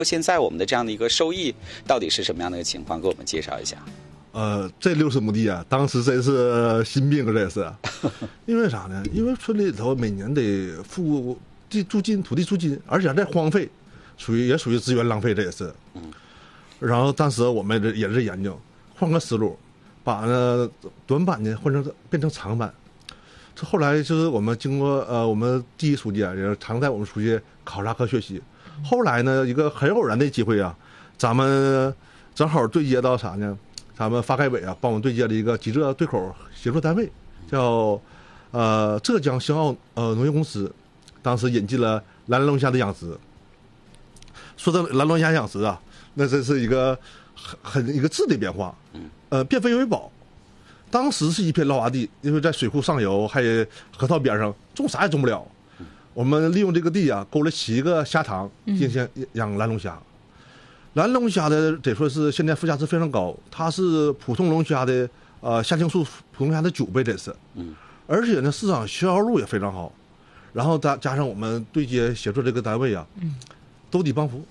现在我们的这样的一个收益到底是什么样的一个情况？给我们介绍一下。 这60亩地啊，当时真是心病啊，这也是，因为啥呢？因为村里头每年得付租金、土地租金，而且还在荒废，也属于资源浪费，这也是。然后当时我们也是研究，换个思路，把短板呢变成长板。这后来就是我们经过我们第一书记啊，也常带我们出去考察和学习。后来呢，一个很偶然的机会啊，咱们正好对接到啥呢？咱们发改委啊，帮我们对接了一个集浙对口协作单位，叫浙江兴奥农业公司，当时引进了蓝龙虾的养殖。说到蓝龙虾养殖啊，那真是一个一个质的变化，变废为宝。当时是一片涝洼地，因为在水库上游还有河套边上，种啥也种不了。我们利用这个地啊，沟了7个虾塘，进行养蓝龙虾。蓝龙虾的得说是现在附加值非常高，它是普通龙虾的虾青素普通虾的9倍，这是。而且呢，市场销售路也非常好。然后加上我们对接协作这个单位啊，兜底帮扶。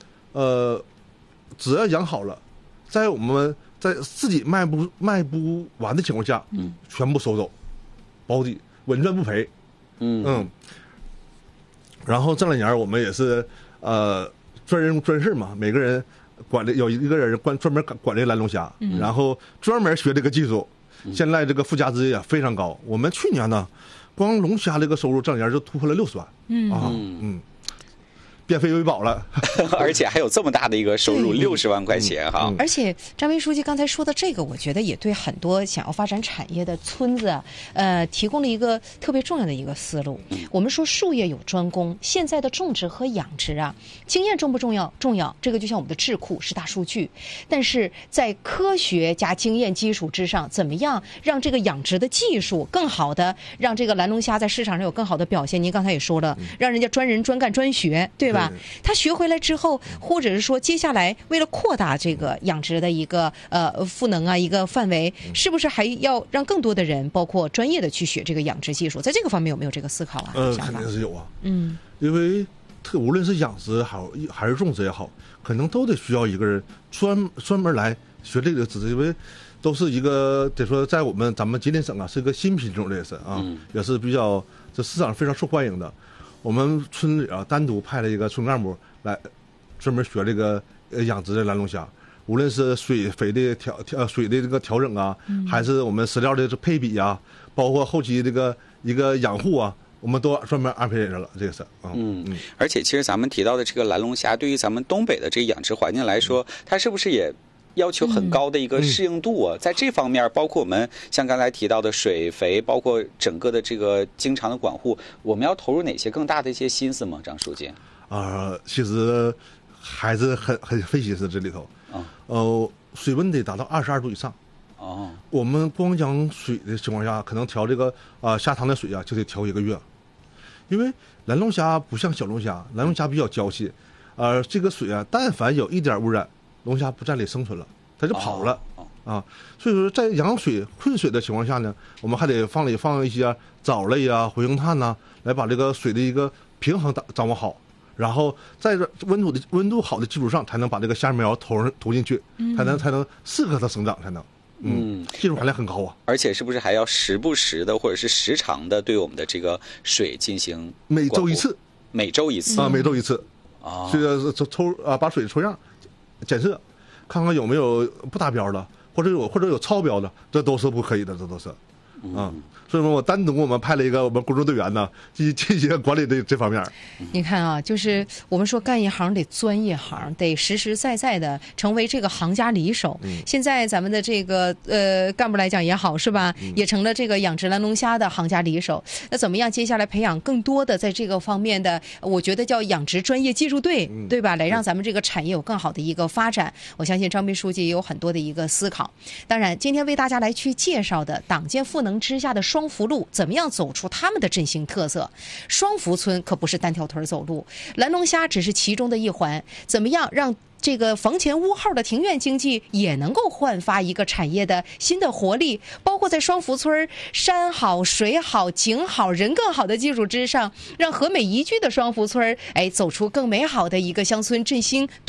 只要养好了，在我们在自己卖不完的情况下，全部收走，保底稳赚不赔。然后这2年我们也是专人专事嘛，每个人有一个人专门管这蓝龙虾，然后专门学这个技术。现在这个附加值也非常高。我们去年呢，光龙虾这个收入这2年就突破了60万。变废为宝了， 而且还有这么大的一个收入，60万块钱哈。 而且张斌书记刚才说的这个，我觉得也对很多想要发展产业的村子提供了一个特别重要的一个思路。我们说术业有专攻，现在的种植和养殖啊，经验重不重要？重要，这个就像我们的智库是大数据，但是在科学加经验基础之上，怎么样让这个养殖的技术更好的让这个蓝龙虾在市场上有更好的表现？您刚才也说了，让人家专人专干专学，对吧？他学回来之后，或者是说接下来为了扩大这个养殖的一个赋能啊，一个范围，是不是还要让更多的人，包括专业的去学这个养殖技术？在这个方面有没有这个思考啊？ 肯定是有啊。因为无论是养殖好还是种植也好，可能都得需要一个人专门来学这个知识，因为都是一个得说在咱们吉林省啊是一个新品种，这也是啊，也是比较这市场非常受欢迎的。我们村里啊，单独派了一个村干部来，专门学这个养殖的蓝龙虾，无论是水肥的水的这个调整啊，还是我们饲料的配比啊，包括后期这个一个养护啊，我们都专门安排人了，这个是。 而且其实咱们提到的这个蓝龙虾，对于咱们东北的这个养殖环境来说，它是不是也要求很高的一个适应度啊？在这方面，包括我们像刚才提到的水肥，包括整个的这个经常的管护，我们要投入哪些更大的一些心思吗？张书记？ 其实还是很费心思这里头。水温得达到22度以上。我们光讲水的情况下，可能调这个虾塘的水啊，就得调1个月，因为蓝龙虾不像小龙虾，蓝龙虾比较娇气，这个水啊，但凡有一点污染，龙虾不在里生存了，它就跑了。所以说在养水困水的情况下呢，我们还得放一些藻类啊、活性炭呐，来把这个水的一个平衡掌握好，然后在这温度好的基础上，才能把这个虾苗投进去，才能适合它生长，才能。技术含量很高啊。 而且是不是还要时不时的或者是时常的对我们的这个水进行每周一次？ 每周一次。 这个把水抽样检测，看看有没有不达标的，或者有超标的，这都是不可以的，这都是。所以说我单独我们派了一个我们工作队员呢，进行管理这方面。 你看啊，就是我们说干一行得专业行，得实实在在的成为这个行家里手。现在咱们的这个干部来讲也好，是吧？也成了这个养殖蓝龙虾的行家里手。那怎么样？接下来培养更多的在这个方面的，我觉得叫养殖专业技术队，对吧？来让咱们这个产业有更好的一个发展。我相信张斌书记也有很多的一个思考。当然，今天为大家来去介绍的党建赋能之下的双福路，怎么样走出他们的振兴特色？双福村可不是单条腿走路，蓝龙虾只是其中的一环。怎么样让这个房前屋后的庭院经济也能够焕发一个产业的新的活力？包括在双福村山好水好景好人更好的基础之上，让和美宜居的双福村走出更美好的一个乡村振兴